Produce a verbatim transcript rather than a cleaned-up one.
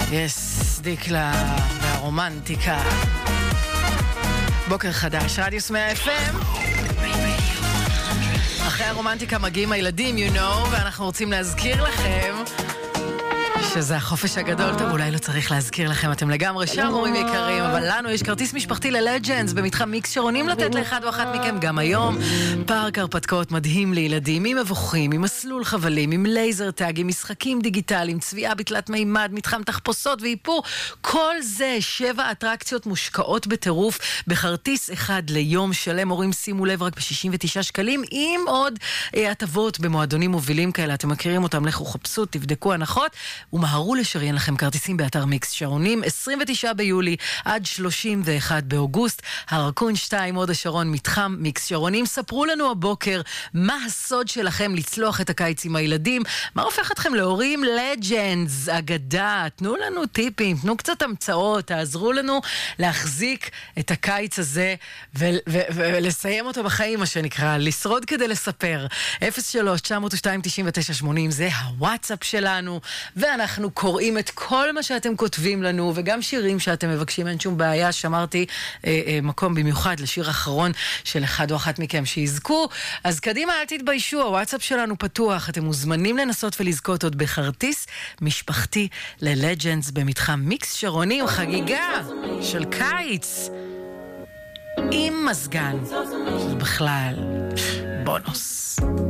יס, דיקלה והרומנטיקה. בוקר חדש, רדיוס מאה אף אם. אחרי הרומנטיקה מגיעים הילדים, you know, ואנחנו רוצים להזכיר לכם שזה החופש הגדול. טוב, אולי לא צריך להזכיר לכם, אתם לגמרי שם הורים יקרים, אבל לנו יש כרטיס משפחתי ללג'נדס במתחם מיקס שרונים לתת לאחד או אחת מכם גם היום. פארק הרפתקאות מדהים לילדים, עם מבוכים, עם מסלול חבלים, עם לייזר טאג, עם משחקים דיגיטליים, צביעה בתלת מימד, מתחם תחפושות ואיפור. כל זה שבע אטרקציות מושקעות בטירוף בכרטיס אחד ליום שלם. הורים שימו לב, רק ב-שישים ותשעה שקלים, עם עוד אה, הטבות במועדונים מובילים כאלה. אתם מכירים אותם, לכו חפשו, תבדקו הנחות. ומהרו לשריין לכם כרטיסים באתר מיקס שרונים, עשרים ותשעה ביולי עד שלושים ואחד באוגוסט, הרקון שתיים, הוד השרון, מתחם מיקס שרונים. ספרו לנו הבוקר מה הסוד שלכם לצלוח את הקיץ עם הילדים, מה הופך אתכם להורים לג'נדס, אגדה. תנו לנו טיפים, תנו קצת המצאות, תעזרו לנו להחזיק את הקיץ הזה ו- ו- ולסיים אותו בחיים, מה שנקרא, לשרוד כדי לספר. אפס שלוש תשע אפס שתיים תשעים ותשע שמונים זה הוואטסאפ שלנו, ואנחנו קוראים את כל מה שאתם כותבים לנו, וגם שירים שאתם מבקשים, אין שום בעיה. שמרתי אה, אה, מקום במיוחד לשיר אחרון של אחד או אחת מכם שיזכו, אז קדימה, אל תתביישו, הוואטסאפ שלנו פתוח, אתם מוזמנים לנסות ולזכות עוד בכרטיס משפחתי ללג'נדס במתחם מיקס שרונים, חגיגה של קיץ עם מזגן, שזה בכלל בונוס.